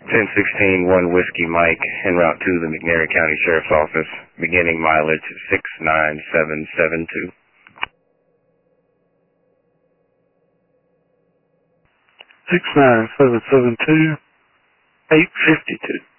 1016 1 Whiskey Mike, en route to the McNairy County Sheriff's Office, beginning mileage 69772. 69772, 852.